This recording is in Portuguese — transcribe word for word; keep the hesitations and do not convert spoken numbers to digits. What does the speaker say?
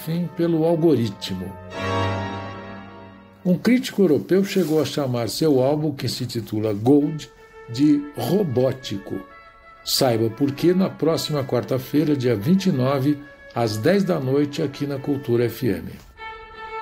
enfim, pelo algoritmo. Um crítico europeu chegou a chamar seu álbum, que se titula Gold, de robótico. Saiba por quê na próxima quarta-feira, dia vinte e nove, às dez da noite, aqui na Cultura F M.